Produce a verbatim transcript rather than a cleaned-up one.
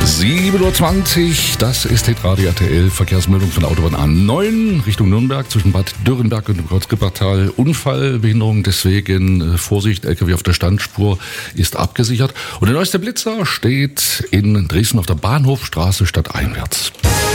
sieben Uhr zwanzig, das ist Hitradio R T L, Verkehrsmeldung von der Autobahn A neun Richtung Nürnberg zwischen Bad Dürrenberg und dem Kreuzgippertal. Unfallbehinderung, deswegen äh, Vorsicht, L K W auf der Standspur ist abgesichert. Und der neueste Blitzer steht in Dresden auf der Bahnhofstraße stadteinwärts.